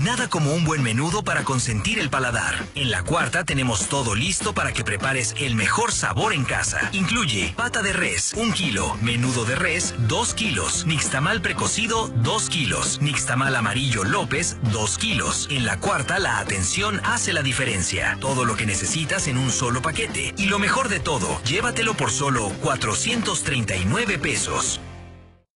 Nada como un buen menudo para consentir el paladar. En La Cuarta tenemos todo listo para que prepares el mejor sabor en casa. Incluye pata de res, 1 kilo, menudo de res, 2 kilos, nixtamal precocido, 2 kilos, nixtamal amarillo López, 2 kilos. En La Cuarta, la atención hace la diferencia. Todo lo que necesitas en un solo paquete. Y lo mejor de todo, llévatelo por solo 439 pesos.